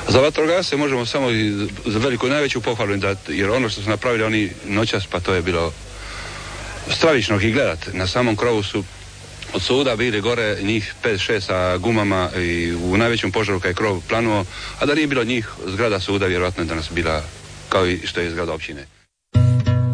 Za vatrogasce možemo samo za veliku najveću pohvalu dati, jer ono što su napravili oni noćas, pa to je bilo stravično ih gledat. Na samom krovu su od suda bili gore njih 5-6 sa gumama i u najvećem požaru kad je krov planuo, a da nije bilo njih, zgrada suda vjerojatno je danas bila kao i što je zgrada općine.